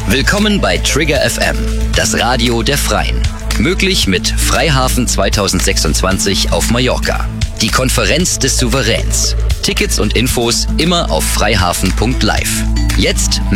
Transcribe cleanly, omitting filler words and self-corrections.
Willkommen bei Trigger FM, das Radio der Freien. Möglich mit Freihafen 2026 auf Mallorca. Die Konferenz des Souveräns. Tickets und Infos immer auf freihafen.live. Jetzt